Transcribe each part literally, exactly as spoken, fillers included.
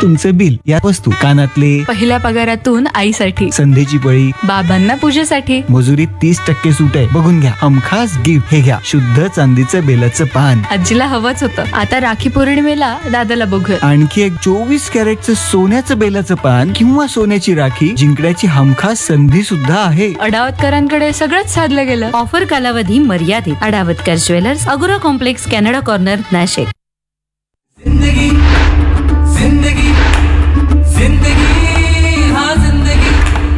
तुमचं बिल, या वस्तू, कानातले, पहिल्या पगारातून आईसाठी, संधीची पळी, बाबांना पूजेसाठी, मजुरीत तीस टक्के सूट आहे, बघून घ्या. हमखास गिफ्ट, हे घ्या शुद्ध चांदीचं बेलाचं पान. आजीला हवंच होतं. आता राखी पौर्णिमेला दादाला बघूया. आणखी एक चोवीस कॅरेटचं सोन्याचं बेलाचं पान किंवा सोन्याची राखी जिंकण्याची हमखास संधी सुद्धा आहे. अडावतकरांकडे सगळंच साधलं गेलं. ऑफर कालावधी मर्यादित. अडावतकर ज्वेलर्स, अगोरा कॉम्प्लेक्स, कॅनडा कॉर्नर, नाशिक. जिंदगी जिंदगी जिंदगी हा जिंदगी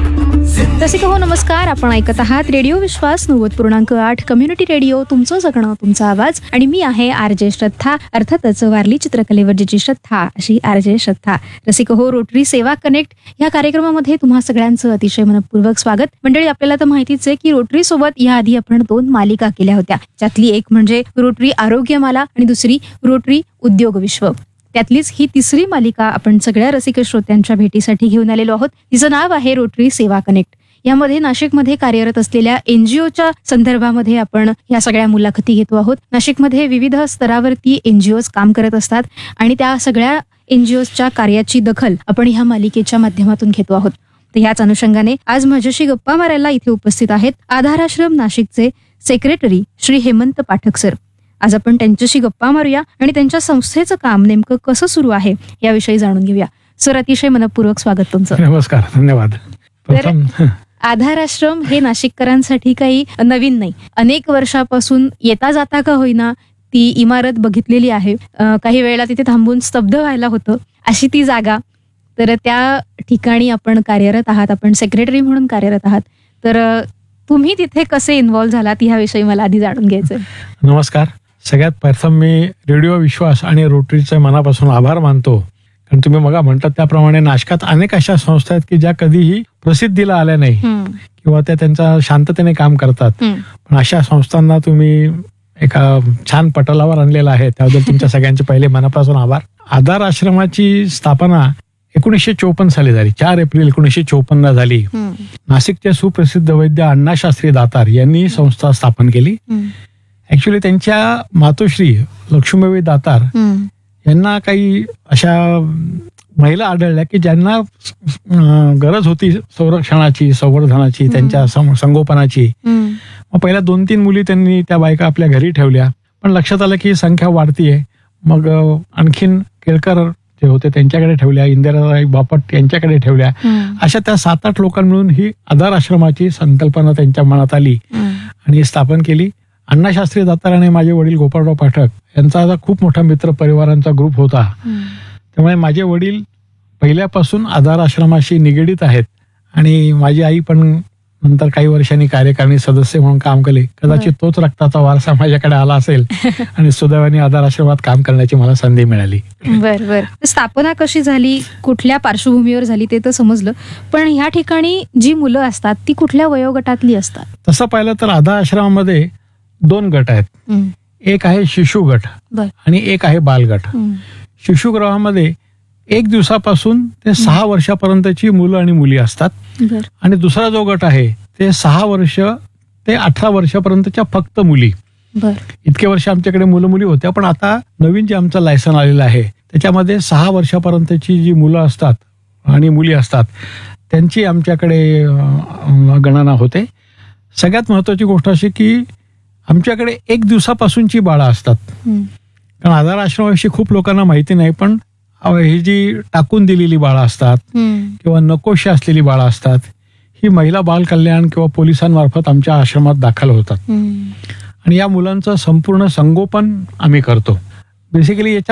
रसिक हो नमस्कार. आपण ऐकत आहात रेडिओ विश्वास नव्वद पूर्णांक आठ कम्युनिटी रेडिओ. तुमचं जगणं, तुमचा आवाज. आणि मी आहे आर जे श्रद्धा. अर्थातच वारली चित्रकलेवर जिची श्रद्धा अशी आर जे श्रद्धा. रसिक हो, रोटरी सेवा कनेक्ट या कार्यक्रमामध्ये तुम्हा सगळ्यांचं अतिशय मनपूर्वक स्वागत. मंडळी, आपल्याला तर माहितीच आहे की रोटरी सोबत याआधी आपण दोन मालिका केल्या होत्या. त्यातली एक म्हणजे रोटरी आरोग्यमाला आणि दुसरी रोटरी उद्योग विश्व. त्यातलीच ही तिसरी मालिका आपण सगळ्या रसिक श्रोत्यांच्या भेटीसाठी घेऊन आलेलो आहोत. तिचं नाव आहे रोटरी सेवा कनेक्ट. यामध्ये नाशिकमध्ये कार्यरत असलेल्या एनजीओच्या संदर्भामध्ये आपण या सगळ्या मुलाखती घेतो आहोत. नाशिकमध्ये विविध स्तरावरती एनजीओज काम करत असतात आणि त्या सगळ्या एनजीओच्या कार्याची दखल आपण ह्या मालिकेच्या माध्यमातून घेतो आहोत. तर ह्याच अनुषंगाने आज माझ्याशी गप्पा मारायला इथे उपस्थित आहेत आधार आश्रम नाशिकचे सेक्रेटरी श्री हेमंत पाठक सर. आज आपण त्यांच्याशी गप्पा मारूया आणि त्यांच्या संस्थेचं काम नेमकं कसं सुरू आहे याविषयी जाणून घेऊया. सर, अतिशय मनपूर्वक स्वागत तुमचं. नमस्कार, धन्यवाद. तर आधार आश्रम हे नाशिककरांसाठी काही नवीन नाही. अनेक वर्षापासून येता जाता का होईना ती इमारत बघितलेली आहे. काही वेळेला तिथे थांबून स्तब्ध व्हायला होतं, अशी ती जागा. तर त्या ठिकाणी आपण कार्यरत आहात, आपण सेक्रेटरी म्हणून कार्यरत आहात. तर तुम्ही तिथे कसे इन्व्हॉल्व्ह झालात ह्याविषयी मला आधी जाणून घ्यायचंय. नमस्कार. सगळ्यात प्रथम मी रेडिओ विश्वास आणि रोटरीचे मनापासून आभार मानतो. कारण तुम्ही मगा म्हणतात त्याप्रमाणे नाशकात अनेक अशा संस्था आहेत की ज्या कधीही प्रसिद्धीला आल्या नाही किंवा त्या त्यांचा शांततेने काम करतात. पण अशा संस्थांना तुम्ही एका छान पटलावर आणलेला आहे, त्याबद्दल तुमच्या सगळ्यांचे पहिले मनापासून आभार. आधार आश्रमाची स्थापना एकोणीसशे चोपन्न साली झाली. चार एप्रिल एकोणीसशे चोपन्न झाली. नाशिकचे सुप्रसिद्ध वैद्य अण्णाशास्त्री दातार यांनी संस्था स्थापन केली. ऍक्च्युली त्यांच्या मातोश्री लक्ष्मीबाई दातार यांना काही अशा महिला आढळल्या की ज्यांना गरज होती संरक्षणाची, संवर्धनाची, त्यांच्या संगोपनाची. मग पहिल्या दोन तीन मुली त्यांनी त्या बायका आपल्या घरी ठेवल्या. पण लक्षात आलं की संख्या वाढतीये. मग आणखीन केळकर जे होते त्यांच्याकडे ठेवल्या, इंदिराबाई बापट यांच्याकडे ठेवल्या. अशा त्या सात आठ लोकां मिळून ही आधार आश्रमाची संकल्पना त्यांच्या मनात आली आणि स्थापन केली. अण्णाशास्त्री दातार आणि माझे वडील गोपाळराव पाठक यांचा आता खूप मोठा मित्र परिवारांचा ग्रुप होता. त्यामुळे माझे वडील पहिल्यापासून आधार आश्रमाशी निगडीत आहेत आणि माझी आई पण नंतर काही वर्षांनी कार्यकारिणी सदस्य म्हणून काम केले. कदाचित तोच रक्ताचा वारसा माझ्याकडे आला असेल आणि सुदैवाने आधार आश्रमात काम करण्याची मला संधी मिळाली. बर बर स्थापना कशी झाली, कुठल्या पार्श्वभूमीवर झाली ते तर समजलं, पण ह्या ठिकाणी जी मुलं असतात ती कुठल्या वयोगटातली असतात? तसं पाहिलं तर आधार आश्रमामध्ये दोन गट आहेत. एक आहे शिशु गट आणि एक आहे बालगट. शिशुगृहामध्ये एक दिवसापासून ते सहा वर्षापर्यंतची मुलं आणि मुली असतात. आणि दुसरा जो गट आहे ते सहा वर्ष ते अठरा वर्षापर्यंतच्या फक्त मुली. इतके वर्ष आमच्याकडे मुलं मुली होत्या, पण आता नवीन जे आमचं लायसन आलेलं आहे त्याच्यामध्ये सहा वर्षापर्यंतची जी मुलं असतात आणि मुली असतात त्यांची आमच्याकडे गणना होते. सगळ्यात महत्वाची गोष्ट अशी की आमच्याकडे एक दिवसापासूनची बाळं असतात. कारण आधार आश्रमाविषयी खूप लोकांना माहिती नाही, पण ही जी टाकून दिलेली बाळं असतात किंवा नकोशी असलेली बाळं असतात ही महिला बाल कल्याण किंवा पोलिसांमार्फत आमच्या आश्रमात दाखल होतात आणि या मुलांचं संपूर्ण संगोपन आम्ही करतो. बेसिकली याच्या